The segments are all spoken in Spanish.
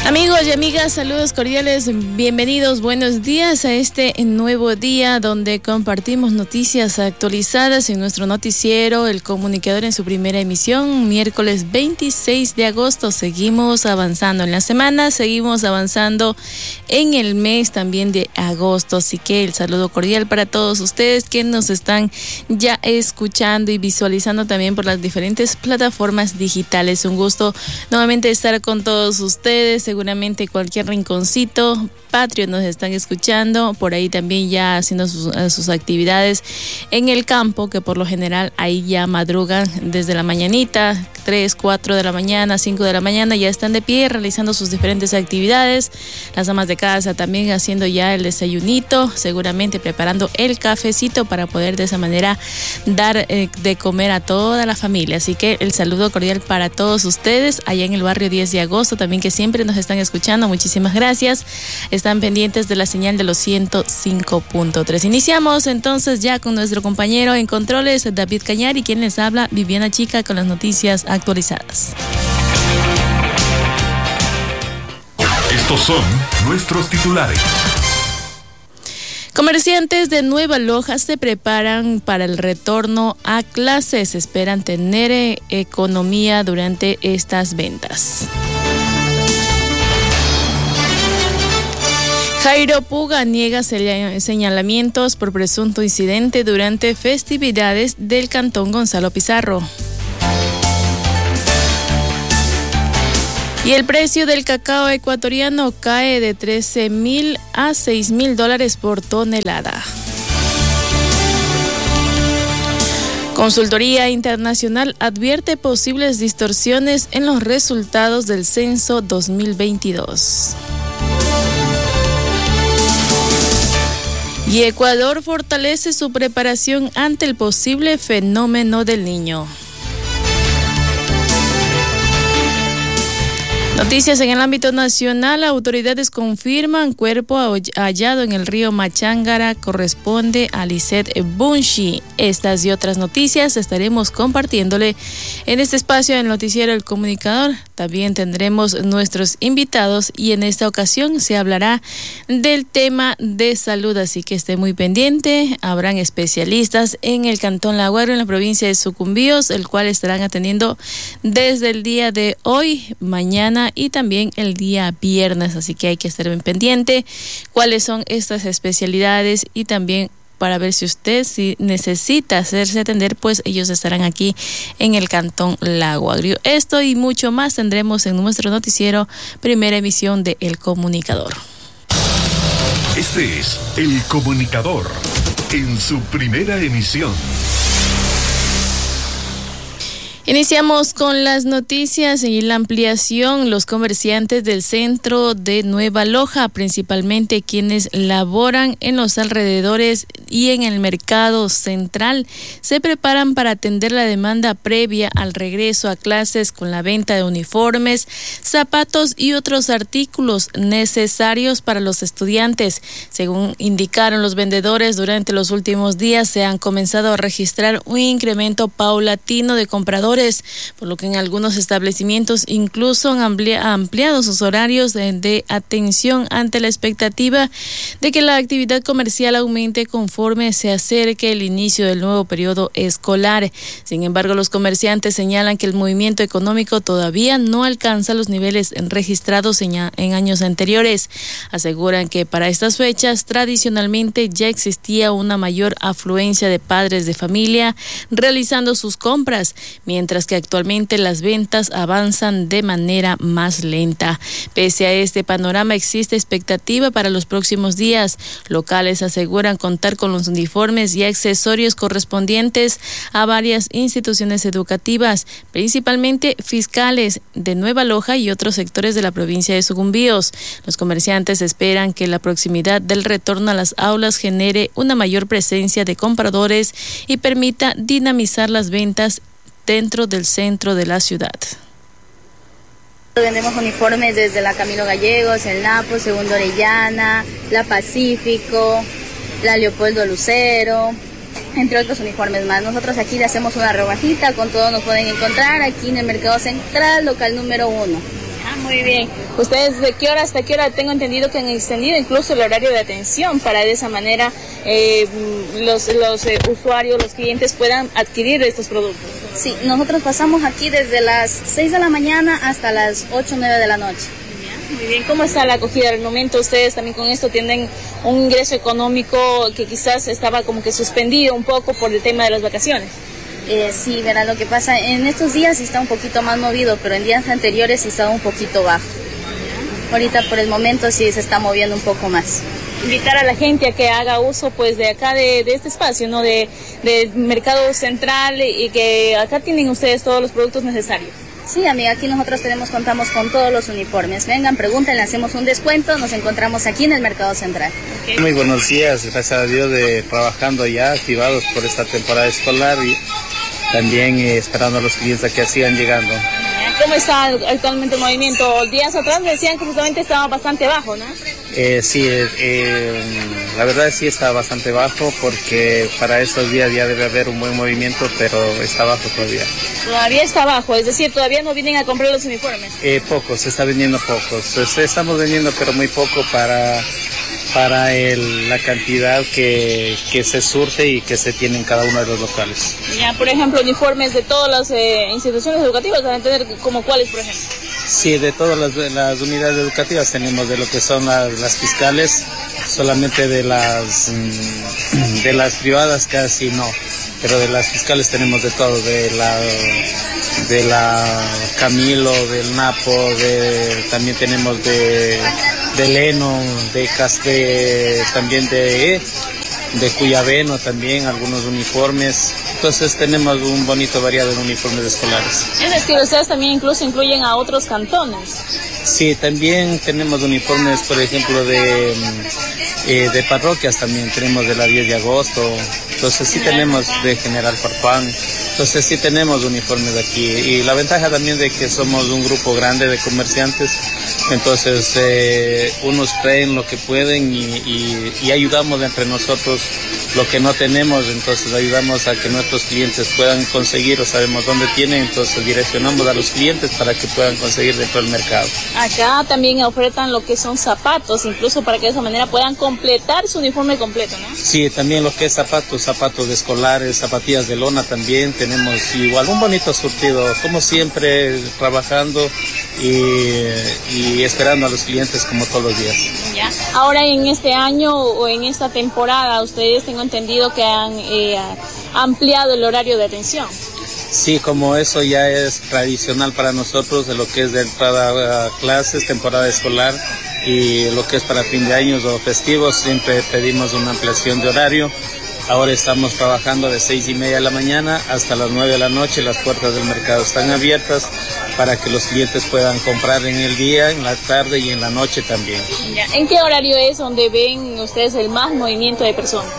Amigos y amigas, saludos cordiales, bienvenidos, buenos días a este nuevo día donde compartimos noticias actualizadas en nuestro noticiero El Comunicador en su primera emisión, miércoles 26 de agosto. Seguimos avanzando en la semana, seguimos avanzando en el mes también de agosto, así que el saludo cordial para todos ustedes que nos están ya escuchando y visualizando también por las diferentes plataformas digitales. Un gusto nuevamente estar con todos ustedes. Seguramente cualquier rinconcito patrio nos están escuchando, por ahí también ya haciendo sus actividades en el campo, que por lo general ahí ya madrugan desde la mañanita, 3, 4 de la mañana, 5 de la mañana, ya están de pie realizando sus diferentes actividades. Las amas de casa también haciendo ya el desayunito, seguramente preparando el cafecito para poder de esa manera dar de comer a toda la familia. Así que el saludo cordial para todos ustedes allá en el barrio 10 de agosto, también que siempre nos están escuchando. Muchísimas gracias. Están pendientes de la señal de los 105.3. Iniciamos entonces ya con nuestro compañero en controles, David Cañari, quien les habla, Viviana Chica, con las noticias actualizadas. Estos son nuestros titulares. Comerciantes de Nueva Loja se preparan para el retorno a clases. Esperan tener economía durante estas ventas. Jairo Puga niega señalamientos por presunto incidente durante festividades del Cantón Gonzalo Pizarro. Y el precio del cacao ecuatoriano cae de $13,000 a $6,000 por tonelada. Consultoría Internacional advierte posibles distorsiones en los resultados del censo 2022. Y Ecuador fortalece su preparación ante el posible fenómeno del Niño. Noticias en el ámbito nacional. Autoridades confirman cuerpo hallado en el río Machángara corresponde a Lisette Bunchi. Estas y otras noticias estaremos compartiéndole en este espacio del noticiero El Comunicador. También tendremos nuestros invitados y en esta ocasión se hablará del tema de salud, así que esté muy pendiente. Habrán especialistas en el Cantón La Guaira, en la provincia de Sucumbíos, el cual estarán atendiendo desde el día de hoy, mañana y también el día viernes, así que hay que estar bien pendiente cuáles son estas especialidades y también para ver si usted necesita hacerse atender, pues ellos estarán aquí en el Cantón Lago Agrio. Esto y mucho más tendremos en nuestro noticiero, primera emisión de El Comunicador. Este es El Comunicador en su primera emisión. Iniciamos con las noticias y la ampliación. Los comerciantes del centro de Nueva Loja, principalmente quienes laboran en los alrededores y en el mercado central, se preparan para atender la demanda previa al regreso a clases con la venta de uniformes, zapatos y otros artículos necesarios para los estudiantes. Según indicaron los vendedores, durante los últimos días se han comenzado a registrar un incremento paulatino de compradores, por lo que en algunos establecimientos incluso han ampliado sus horarios de atención ante la expectativa de que la actividad comercial aumente conforme se acerque el inicio del nuevo periodo escolar. Sin embargo, los comerciantes señalan que el movimiento económico todavía no alcanza los niveles registrados en años anteriores. Aseguran que para estas fechas tradicionalmente ya existía una mayor afluencia de padres de familia realizando sus compras, mientras que actualmente las ventas avanzan de manera más lenta. Pese a este panorama, existe expectativa para los próximos días. Locales aseguran contar con los uniformes y accesorios correspondientes a varias instituciones educativas, principalmente fiscales de Nueva Loja y otros sectores de la provincia de Sucumbíos. Los comerciantes esperan que la proximidad del retorno a las aulas genere una mayor presencia de compradores y permita dinamizar las ventas dentro del centro de la ciudad. Vendemos uniformes desde la Camilo Gallegos, el Napo, Segundo Orellana, la Pacífico, la Leopoldo Lucero, entre otros uniformes más. Nosotros aquí le hacemos una rebajita, con todo nos pueden encontrar aquí en el Mercado Central, local número 1. Muy bien. ¿Ustedes de qué hora hasta qué hora? Tengo entendido que han extendido incluso el horario de atención para de esa manera los usuarios, los clientes puedan adquirir estos productos. Sí, nosotros pasamos aquí desde las 6 de la mañana hasta las 8 o 9 de la noche. Muy bien, ¿cómo está la acogida? Al momento ustedes también con esto tienen un ingreso económico que quizás estaba como que suspendido un poco por el tema de las vacaciones. Sí, verá, lo que pasa, en estos días sí está un poquito más movido, pero en días anteriores sí estaba un poquito bajo. Ahorita por el momento sí se está moviendo un poco más. Invitar a la gente a que haga uso pues de acá de este espacio, ¿no? De Mercado Central, y que acá tienen ustedes todos los productos necesarios. Sí, amiga, aquí nosotros contamos con todos los uniformes. Vengan, pregunten, le hacemos un descuento. Nos encontramos aquí en el Mercado Central. Okay. Muy buenos días, gracias a Dios, trabajando ya, activados por esta temporada escolar y también esperando a los clientes a que sigan llegando. ¿Cómo está actualmente el movimiento? Días atrás decían que justamente estaba bastante bajo, ¿no? Sí, la verdad sí está bastante bajo porque para estos días ya debe haber un buen movimiento, pero está bajo todavía. Todavía está bajo, es decir, todavía no vienen a comprar los uniformes. Pocos, se está vendiendo pocos. Estamos vendiendo pero muy poco para la cantidad que se surte y que se tiene en cada uno de los locales. Ya, por ejemplo, uniformes de todas las instituciones educativas, ¿van a tener como cuáles, por ejemplo? Sí, de todas las unidades educativas tenemos, de lo que son las fiscales, solamente de las privadas casi no, pero de las fiscales tenemos de todo, de la Camilo, del Napo, también tenemos de Leno, también de Cuyabeno, también algunos uniformes. Entonces tenemos un bonito variado de uniformes escolares. Es decir, ustedes también incluso incluyen a otros cantones. Sí, también tenemos uniformes, por ejemplo, de parroquias también, tenemos de la 10 de agosto, entonces sí tenemos de General Farfán, entonces sí tenemos uniformes de aquí. Y la ventaja también de que somos un grupo grande de comerciantes, entonces unos traen lo que pueden y ayudamos entre nosotros lo que no tenemos, entonces ayudamos a que nuestros clientes puedan conseguir o sabemos dónde tienen, entonces direccionamos a los clientes para que puedan conseguir dentro del mercado. Acá también ofertan lo que son zapatos, incluso para que de esa manera puedan completar su uniforme completo, ¿no? Sí, también lo que es zapatos de escolares, zapatillas de lona también, tenemos igual un bonito surtido, como siempre trabajando y esperando a los clientes como todos los días. Ya. Ahora en este año o en esta temporada, ustedes tengo entendido que han ampliado el horario de atención. Sí, como eso ya es tradicional para nosotros, de lo que es de entrada a clases, temporada escolar y lo que es para fin de años o festivos, siempre pedimos una ampliación de horario. Ahora estamos trabajando de 6:30 de la mañana hasta las 9 de la noche. Las puertas del mercado están abiertas para que los clientes puedan comprar en el día, en la tarde y en la noche también. Ya. ¿En qué horario es donde ven ustedes el más movimiento de personas?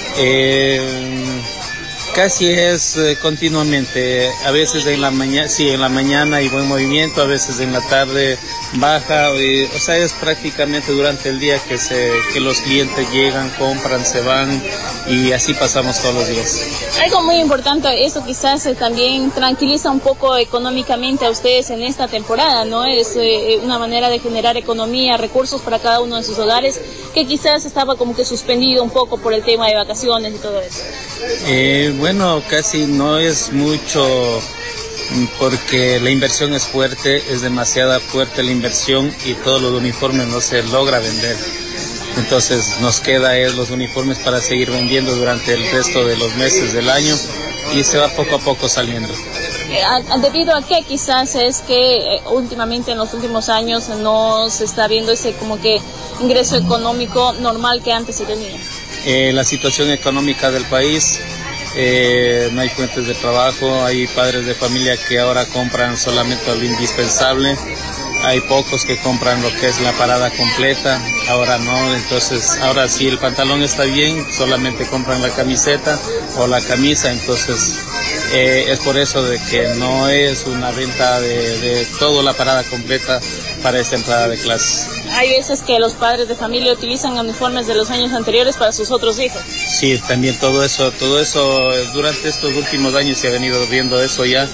Casi es continuamente, a veces en la mañana, sí, en la mañana hay buen movimiento, a veces en la tarde baja, o sea, es prácticamente durante el día que los clientes llegan, compran, se van y así pasamos todos los días. Algo muy importante, eso quizás también tranquiliza un poco económicamente a ustedes en esta temporada, ¿no? Es una manera de generar economía, recursos para cada uno de sus hogares, que quizás estaba como que suspendido un poco por el tema de vacaciones y todo eso. Bueno, casi no es mucho porque la inversión es fuerte, es demasiado fuerte la inversión y todos los uniformes no se logra vender. Entonces nos queda los uniformes para seguir vendiendo durante el resto de los meses del año y se va poco a poco saliendo. ¿Debido a qué quizás es que últimamente en los últimos años no se está viendo ese como que ingreso económico normal que antes se tenía? La situación económica del país, no hay fuentes de trabajo, hay padres de familia que ahora compran solamente lo indispensable, hay pocos que compran lo que es la parada completa, ahora no, entonces ahora sí el pantalón está bien, solamente compran la camiseta o la camisa, entonces es por eso de que no es una venta de toda la parada completa para esta entrada de clases. Hay veces que los padres de familia utilizan uniformes de los años anteriores para sus otros hijos. Sí, también todo eso durante estos últimos años se ha venido viendo eso ya.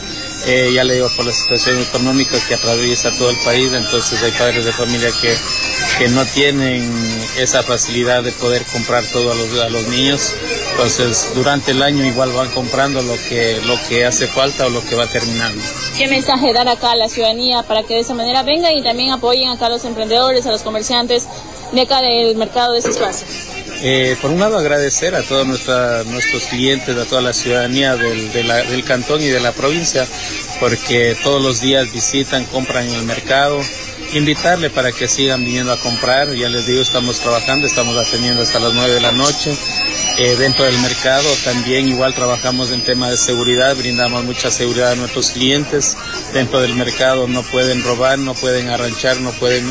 ya le digo, por la situación económica que atraviesa todo el país, entonces hay padres de familia que no tienen esa facilidad de poder comprar todo a los niños. Entonces durante el año igual van comprando lo que hace falta o lo que va terminando. ¿Qué mensaje dar acá a la ciudadanía para que de esa manera vengan y también apoyen acá a los emprendedores, a los comerciantes de acá del mercado de ese espacio? Por un lado, agradecer a todos nuestros clientes, a toda la ciudadanía del cantón y de la provincia, porque todos los días visitan, compran en el mercado. Invitarle para que sigan viniendo a comprar. Ya les digo, estamos trabajando, estamos atendiendo hasta las 9 de la noche. Dentro del mercado también igual trabajamos en tema de seguridad, brindamos mucha seguridad a nuestros clientes. Dentro del mercado no pueden robar, no pueden arranchar, no pueden,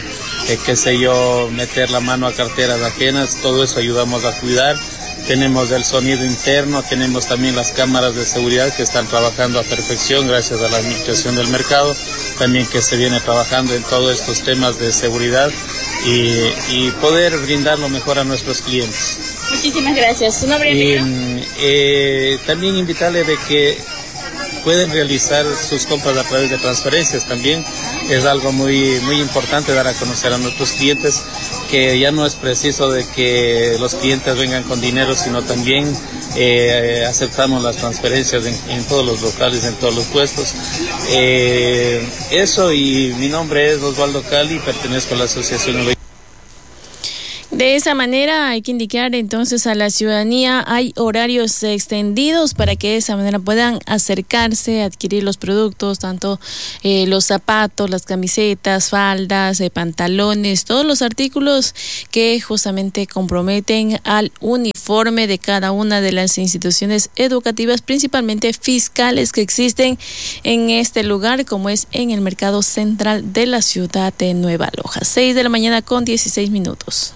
meter la mano a carteras ajenas. Todo eso ayudamos a cuidar. Tenemos el sonido interno, tenemos también las cámaras de seguridad que están trabajando a perfección gracias a la administración del mercado, también que se viene trabajando en todos estos temas de seguridad y poder brindar lo mejor a nuestros clientes. Muchísimas gracias. ¿Su nombre y también invitarle de que pueden realizar sus compras a través de transferencias también. Es algo muy, muy importante dar a conocer a nuestros clientes que ya no es preciso de que los clientes vengan con dinero, sino también aceptamos las transferencias en todos los locales, en todos los puestos. Eso, y mi nombre es Osvaldo Cali, pertenezco a la Asociación. De esa manera hay que indicar entonces a la ciudadanía, hay horarios extendidos para que de esa manera puedan acercarse, adquirir los productos, tanto los zapatos, las camisetas, faldas, pantalones, todos los artículos que justamente comprometen al uniforme de cada una de las instituciones educativas, principalmente fiscales, que existen en este lugar, como es en el mercado central de la ciudad de Nueva Loja. 6 de la mañana con 16 minutos.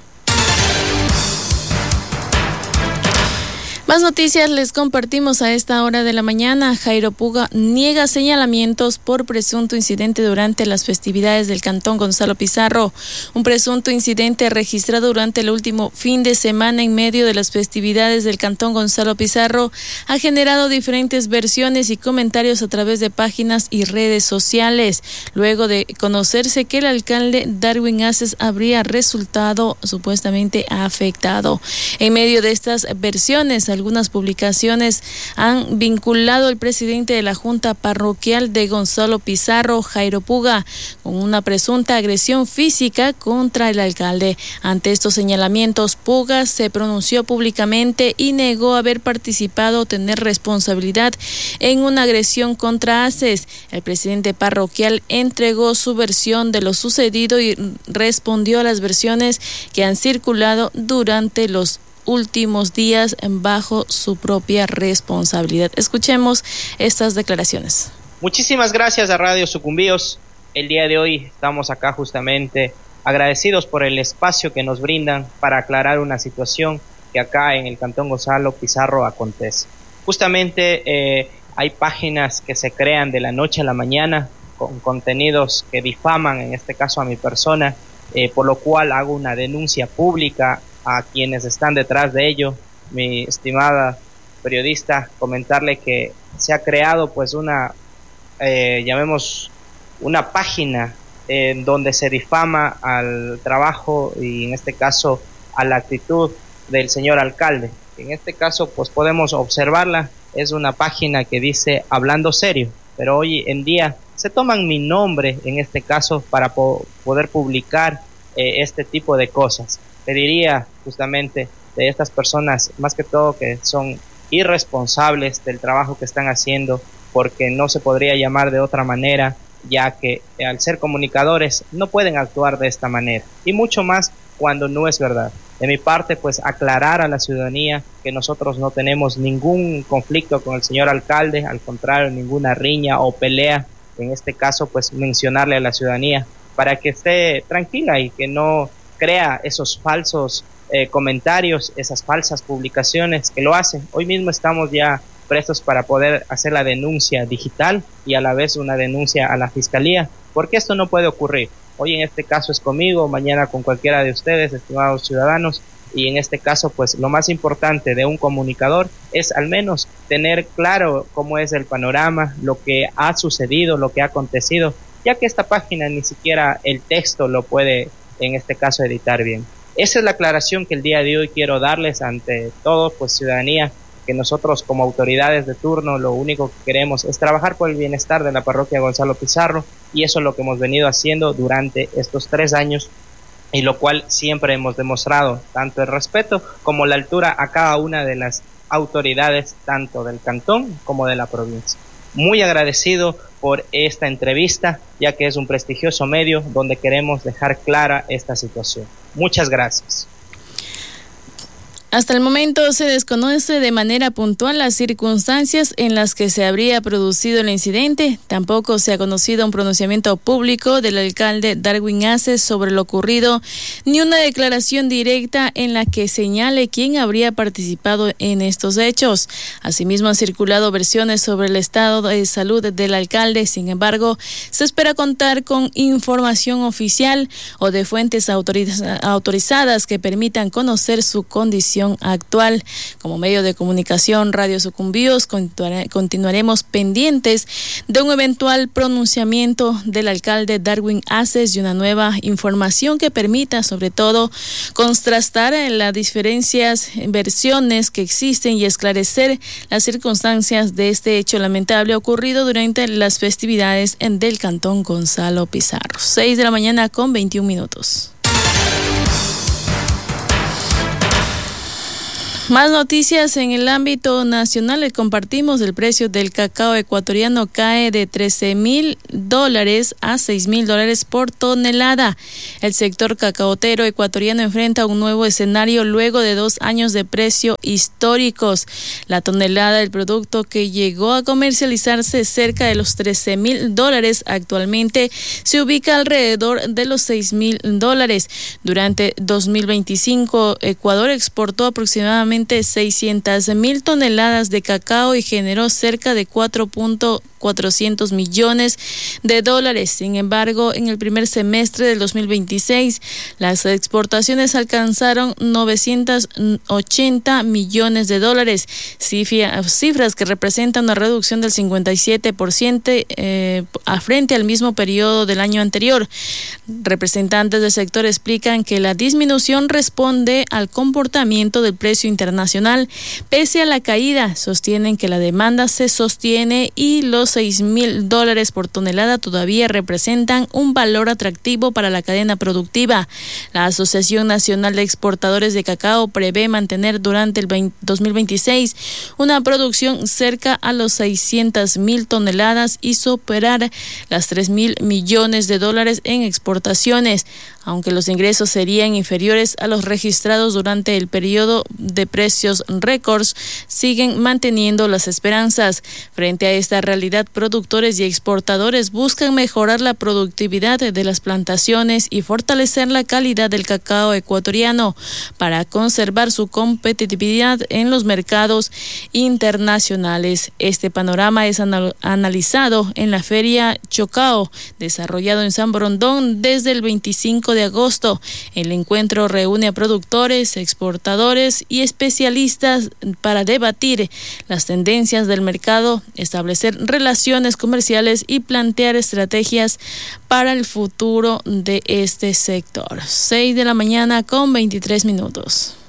Más noticias les compartimos a esta hora de la mañana. Jairo Puga niega señalamientos por presunto incidente durante las festividades del Cantón Gonzalo Pizarro. Un presunto incidente registrado durante el último fin de semana en medio de las festividades del Cantón Gonzalo Pizarro ha generado diferentes versiones y comentarios a través de páginas y redes sociales, luego de conocerse que el alcalde Darwin Aces habría resultado supuestamente afectado. En medio de estas versiones, algunas publicaciones han vinculado al presidente de la Junta Parroquial de Gonzalo Pizarro, Jairo Puga, con una presunta agresión física contra el alcalde. Ante estos señalamientos, Puga se pronunció públicamente y negó haber participado o tener responsabilidad en una agresión contra Aces. El presidente parroquial entregó su versión de lo sucedido y respondió a las versiones que han circulado durante los últimos días bajo su propia responsabilidad. Escuchemos estas declaraciones. Muchísimas gracias a Radio Sucumbíos. El día de hoy estamos acá justamente agradecidos por el espacio que nos brindan para aclarar una situación que acá en el Cantón Gonzalo Pizarro acontece. Justamente hay páginas que se crean de la noche a la mañana con contenidos que difaman, en este caso a mi persona, por lo cual hago una denuncia pública a quienes están detrás de ello. Mi estimada periodista, comentarle que se ha creado pues una, llamemos una página en donde se difama al trabajo y en este caso a la actitud del señor alcalde. En este caso pues podemos observarla, es una página que dice Hablando Serio, pero hoy en día se toman mi nombre en este caso para poder publicar este tipo de cosas. Pediría justamente de estas personas, más que todo, que son irresponsables del trabajo que están haciendo, porque no se podría llamar de otra manera, ya que al ser comunicadores no pueden actuar de esta manera, y mucho más cuando no es verdad. De mi parte, pues aclarar a la ciudadanía que nosotros no tenemos ningún conflicto con el señor alcalde, al contrario, ninguna riña o pelea. En este caso, pues mencionarle a la ciudadanía para que esté tranquila y que no crea esos falsos comentarios, esas falsas publicaciones que lo hacen. Hoy mismo estamos ya prestos para poder hacer la denuncia digital y a la vez una denuncia a la fiscalía, porque esto no puede ocurrir. Hoy en este caso es conmigo, mañana con cualquiera de ustedes, estimados ciudadanos, y en este caso pues lo más importante de un comunicador es al menos tener claro cómo es el panorama, lo que ha sucedido, lo que ha acontecido, ya que esta página ni siquiera el texto lo puede, en este caso, editar bien. Esa es la aclaración que el día de hoy quiero darles ante todos, pues ciudadanía, que nosotros como autoridades de turno lo único que queremos es trabajar por el bienestar de la parroquia Gonzalo Pizarro, y eso es lo que hemos venido haciendo durante estos 3 años, y lo cual siempre hemos demostrado tanto el respeto como la altura a cada una de las autoridades, tanto del cantón como de la provincia. Muy agradecido por esta entrevista, ya que es un prestigioso medio donde queremos dejar clara esta situación. Muchas gracias. Hasta el momento se desconoce de manera puntual las circunstancias en las que se habría producido el incidente. Tampoco se ha conocido un pronunciamiento público del alcalde Darwin Aces sobre lo ocurrido, ni una declaración directa en la que señale quién habría participado en estos hechos. Asimismo, han circulado versiones sobre el estado de salud del alcalde. Sin embargo, se espera contar con información oficial o de fuentes autorizadas que permitan conocer su condición actual. Como medio de comunicación Radio Sucumbíos continuaremos pendientes de un eventual pronunciamiento del alcalde Darwin Aces y una nueva información que permita sobre todo contrastar las diferentes versiones que existen y esclarecer las circunstancias de este hecho lamentable ocurrido durante las festividades del Cantón Gonzalo Pizarro. 6 de la mañana con 21 minutos. Más noticias en el ámbito nacional. Les compartimos: el precio del cacao ecuatoriano cae de $13,000 a $6,000 por tonelada. El sector cacaotero ecuatoriano enfrenta un nuevo escenario luego de 2 años de precio históricos. La tonelada del producto, que llegó a comercializarse cerca de los $13,000, actualmente se ubica alrededor de los $6,000. Durante 2025, Ecuador exportó aproximadamente 600,000 toneladas de cacao y generó cerca de $4.400 millones. Sin embargo, en el primer semestre del 2026, las exportaciones alcanzaron $980 millones, cifras que representan una reducción del 57% frente al mismo periodo del año anterior. Representantes del sector explican que la disminución responde al comportamiento del precio internacional. Pese a la caída, sostienen que la demanda se sostiene y los $6,000 por tonelada todavía representan un valor atractivo para la cadena productiva. La Asociación Nacional de Exportadores de Cacao prevé mantener durante el 2026 una producción cerca a los 600,000 toneladas y superar las $3,000 millones en exportaciones, aunque los ingresos serían inferiores a los registrados durante el periodo de precios récords. Siguen manteniendo las esperanzas. Frente a esta realidad, productores y exportadores buscan mejorar la productividad de las plantaciones y fortalecer la calidad del cacao ecuatoriano para conservar su competitividad en los mercados internacionales. Este panorama es analizado en la Feria Chocao, desarrollado en San Borondón desde el 25 de agosto. El encuentro reúne a productores, exportadores y especialistas para debatir las tendencias del mercado, establecer relaciones comerciales y plantear estrategias para el futuro de este sector. 6 de la mañana con 23 minutos.